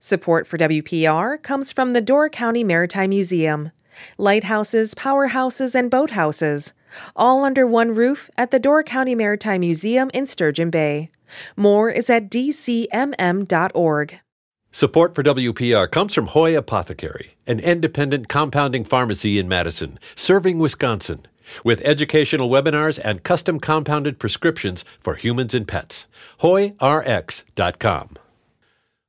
Support for WPR comes from the Door County Maritime Museum. Lighthouses, powerhouses, and boathouses, all under one roof at the Door County Maritime Museum in Sturgeon Bay. More is at dcmm.org. Support for WPR comes from Hoy Apothecary, an independent compounding pharmacy in Madison, serving Wisconsin, with educational webinars and custom compounded prescriptions for humans and pets. HoyRx.com.